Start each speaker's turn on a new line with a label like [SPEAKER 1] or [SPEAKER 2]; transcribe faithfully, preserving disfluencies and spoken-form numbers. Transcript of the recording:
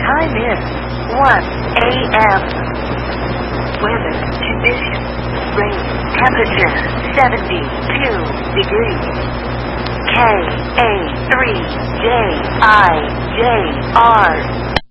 [SPEAKER 1] Time is one A M Weather conditions. Rain. Temperature seventy-two degrees. K A three J I J R